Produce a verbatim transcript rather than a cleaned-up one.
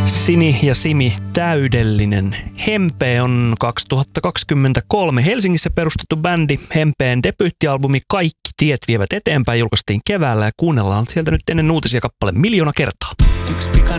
Sini ja Simi, täydellinen. Hempe on kaksituhattakaksikymmentäkolme Helsingissä perustettu bändi. Hempeen debyyttialbumi Kaikki tiet vievät eteenpäin julkaistiin keväällä ja kuunnellaan sieltä nyt ennen uutisia kappale miljoona kertaa. Yksi pika